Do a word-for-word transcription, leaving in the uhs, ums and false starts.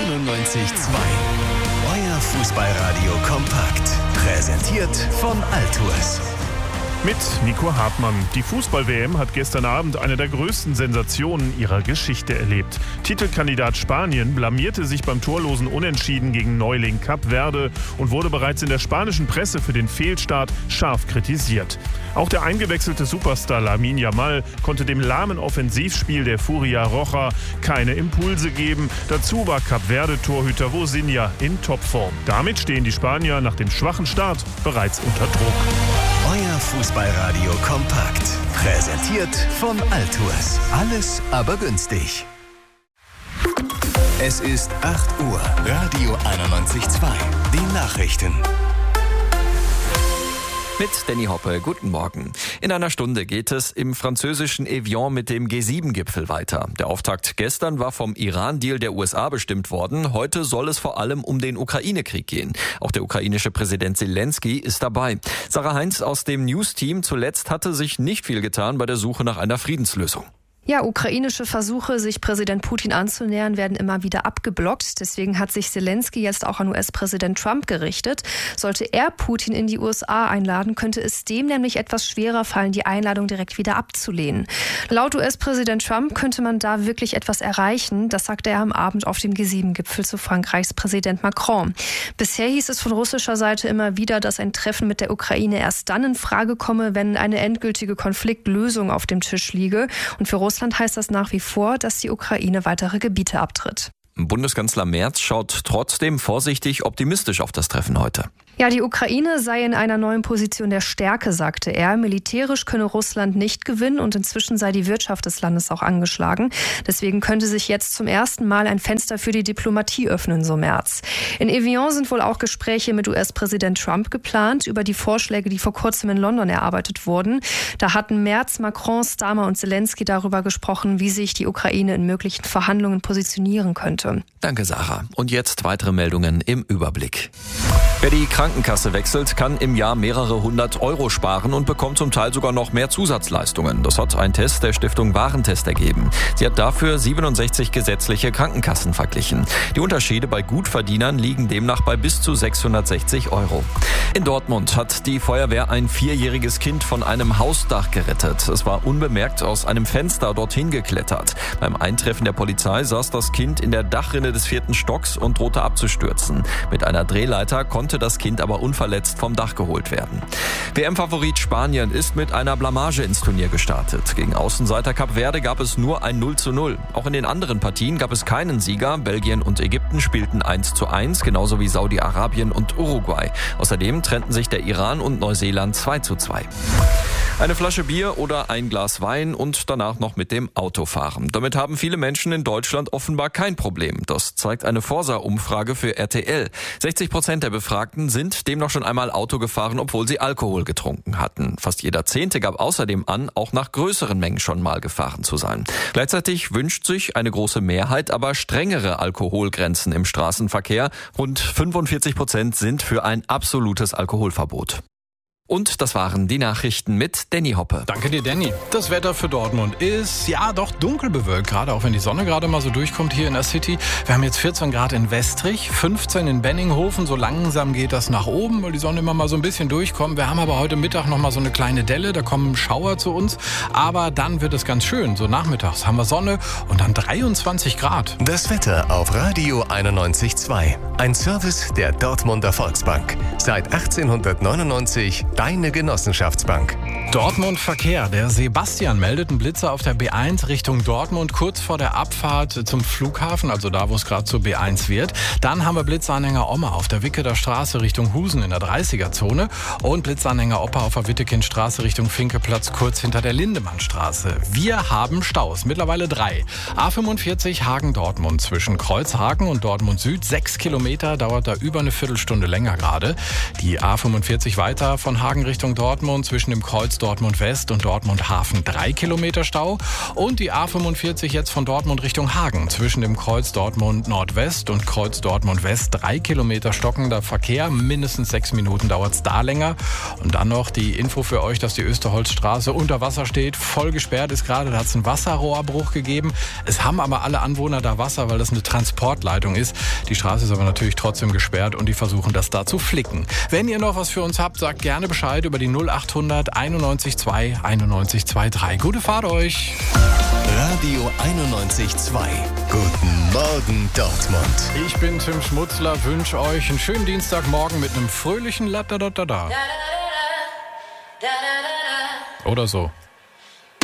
einundneunzig Komma zwei. Euer Fußballradio kompakt. Präsentiert von Altours. Mit Nico Hartmann. Die Fußball-W M hat gestern Abend eine der größten Sensationen ihrer Geschichte erlebt. Titelkandidat Spanien blamierte sich beim torlosen Unentschieden gegen Neuling Kap Verde und wurde bereits in der spanischen Presse für den Fehlstart scharf kritisiert. Auch der eingewechselte Superstar Lamine Yamal konnte dem lahmen Offensivspiel der Furia Roja keine Impulse geben. Dazu war Kap Verde-Torhüter Vozinha in Topform. Damit stehen die Spanier nach dem schwachen Start bereits unter Druck. Euer Fußballradio kompakt. Präsentiert von Altours. Alles aber günstig. Es ist acht Uhr. Radio einundneunzig Komma zwei. Die Nachrichten. Mit Danny Hoppe, guten Morgen. In einer Stunde geht es im französischen Evian mit dem G sieben Gipfel weiter. Der Auftakt gestern war vom Iran-Deal der U S A bestimmt worden. Heute soll es vor allem um den Ukraine-Krieg gehen. Auch der ukrainische Präsident Zelensky ist dabei. Sarah Heinz aus dem News-Team. Zuletzt hatte sich nicht viel getan bei der Suche nach einer Friedenslösung. Ja, ukrainische Versuche, sich Präsident Putin anzunähern, werden immer wieder abgeblockt. Deswegen hat sich Zelensky jetzt auch an U S-Präsident Trump gerichtet. Sollte er Putin in die U S A einladen, könnte es dem nämlich etwas schwerer fallen, die Einladung direkt wieder abzulehnen. Laut U S-Präsident Trump könnte man da wirklich etwas erreichen. Das sagte er am Abend auf dem G sieben Gipfel zu Frankreichs Präsident Macron. Bisher hieß es von russischer Seite immer wieder, dass ein Treffen mit der Ukraine erst dann in Frage komme, wenn eine endgültige Konfliktlösung auf dem Tisch liege. Und für Russland heißt das nach wie vor, dass die Ukraine weitere Gebiete abtritt. Bundeskanzler Merz schaut trotzdem vorsichtig optimistisch auf das Treffen heute. Ja, die Ukraine sei in einer neuen Position der Stärke, sagte er. Militärisch könne Russland nicht gewinnen und inzwischen sei die Wirtschaft des Landes auch angeschlagen. Deswegen könnte sich jetzt zum ersten Mal ein Fenster für die Diplomatie öffnen, so Merz. In Evian sind wohl auch Gespräche mit U S-Präsident Trump geplant über die Vorschläge, die vor kurzem in London erarbeitet wurden. Da hatten Merz, Macron, Starmer und Zelensky darüber gesprochen, wie sich die Ukraine in möglichen Verhandlungen positionieren könnte. Danke, Sarah. Und jetzt weitere Meldungen im Überblick. Wer die Krankenkasse wechselt, kann im Jahr mehrere hundert Euro sparen und bekommt zum Teil sogar noch mehr Zusatzleistungen. Das hat ein Test der Stiftung Warentest ergeben. Sie hat dafür siebenundsechzig gesetzliche Krankenkassen verglichen. Die Unterschiede bei Gutverdienern liegen demnach bei bis zu sechshundertsechzig Euro. In Dortmund hat die Feuerwehr ein vierjähriges Kind von einem Hausdach gerettet. Es war unbemerkt aus einem Fenster dorthin geklettert. Beim Eintreffen der Polizei saß das Kind in der Dachrinne des vierten Stocks und drohte abzustürzen. Mit einer Drehleiter konnte das Kind aber unverletzt vom Dach geholt werden. W M-Favorit Spanien ist mit einer Blamage ins Turnier gestartet. Gegen Außenseiter Kap Verde gab es nur ein null zu null. Auch in den anderen Partien gab es keinen Sieger. Belgien und Ägypten spielten eins zu eins, genauso wie Saudi-Arabien und Uruguay. Außerdem trennten sich der Iran und Neuseeland zwei zu zwei. Eine Flasche Bier oder ein Glas Wein und danach noch mit dem Auto fahren. Damit haben viele Menschen in Deutschland offenbar kein Problem. Das zeigt eine Forsa-Umfrage für R T L. sechzig Prozent der Befragten sind demnach schon einmal Auto gefahren, obwohl sie Alkohol getrunken hatten. Fast jeder Zehnte gab außerdem an, auch nach größeren Mengen schon mal gefahren zu sein. Gleichzeitig wünscht sich eine große Mehrheit aber strengere Alkoholgrenzen im Straßenverkehr. Rund fünfundvierzig Prozent sind für ein absolutes Alkoholverbot. Und das waren die Nachrichten mit Danny Hoppe. Danke dir, Danny. Das Wetter für Dortmund ist ja doch dunkel bewölkt, gerade auch wenn die Sonne gerade mal so durchkommt hier in der City. Wir haben jetzt vierzehn Grad in Westrich, fünfzehn in Benninghofen. So langsam geht das nach oben, weil die Sonne immer mal so ein bisschen durchkommt. Wir haben aber heute Mittag noch mal so eine kleine Delle, da kommen Schauer zu uns. Aber dann wird es ganz schön. So nachmittags haben wir Sonne und dann dreiundzwanzig Grad. Das Wetter auf Radio einundneunzig Komma zwei. Ein Service der Dortmunder Volksbank. Seit achtzehnhundertneunundneunzig deine Genossenschaftsbank. Dortmund Verkehr. Der Sebastian meldet einen Blitzer auf der B eins Richtung Dortmund, kurz vor der Abfahrt zum Flughafen, also da, wo es gerade zur B eins wird. Dann haben wir Blitzanhänger Oma auf der Wicketer Straße Richtung Husen in der dreißiger-Zone und Blitzanhänger Opa auf der Wittekindstraße Richtung Finkeplatz, kurz hinter der Lindemannstraße. Wir haben Staus, mittlerweile drei. A fünfundvierzig Hagen-Dortmund zwischen Kreuzhagen und Dortmund Süd. Sechs Kilometer, dauert da über eine Viertelstunde länger gerade. Die A fünfundvierzig weiter von Hagen Hagen Richtung Dortmund zwischen dem Kreuz Dortmund West und Dortmund Hafen drei Kilometer Stau. Und die A fünfundvierzig jetzt von Dortmund Richtung Hagen zwischen dem Kreuz Dortmund Nordwest und Kreuz Dortmund West drei Kilometer stockender Verkehr. Mindestens sechs Minuten dauert es da länger. Und dann noch die Info für euch, dass die Österholzstraße unter Wasser steht. Voll gesperrt ist gerade, da hat es einen Wasserrohrbruch gegeben. Es haben aber alle Anwohner da Wasser, weil das eine Transportleitung ist. Die Straße ist aber natürlich trotzdem gesperrt und die versuchen das da zu flicken. Wenn ihr noch was für uns habt, sagt gerne Bescheid über die null acht hundert einundneunzig zwei einundneunzig zweiunddreißig. Gute Fahrt euch! Radio einundneunzig Komma zwei. Guten Morgen Dortmund. Ich bin Tim Schmutzler, wünsche euch einen schönen Dienstagmorgen mit einem fröhlichen Latadadada. Oder so.